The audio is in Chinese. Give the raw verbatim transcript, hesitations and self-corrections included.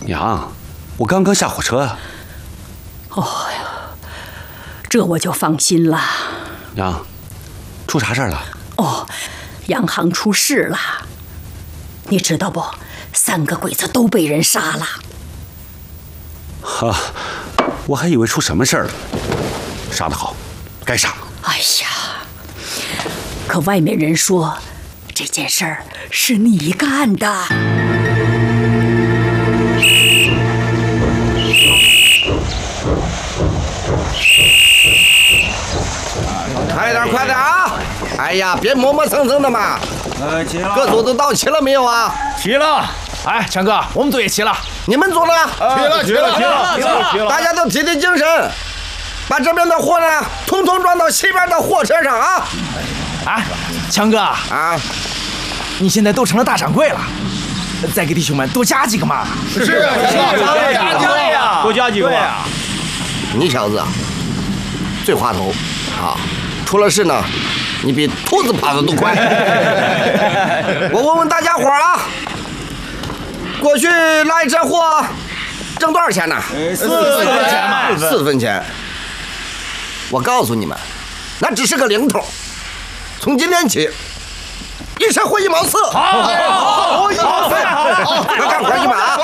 娘，我刚刚下火车啊。 哦呀，这我就放心了。 娘，出啥事儿了？ 哦，洋行出事了，你知道不？三个鬼子都被人杀了。 哈，我还以为出什么事儿了。杀得好，该杀。 哎呀，可外面人说这件事儿是你干的。 快点，快点啊！哎呀，别磨磨蹭蹭的嘛。 呃，齐了。 各组都到齐了没有啊？ 齐了。哎，强哥，我们组也齐了。 你们组呢？ 齐了，齐了，齐了，齐了，齐了。 大家都提提精神，把这边的货呢，统统装到西边的货车上啊！ 哎，强哥啊，你现在都成了大掌柜了，再给弟兄们多加几个嘛。 是啊，是啊， 加几个呀， 多加几个呀。 你小子最滑头啊！出了事呢，你比兔子跑得都快。我问问大家伙啊，过去拉一车货挣多少钱呢？ 四分钱嘛， 四分钱。我告诉你们，那只是个零头。从今天起，一车货一毛四。 好，好， 一毛四，好，干活一毛。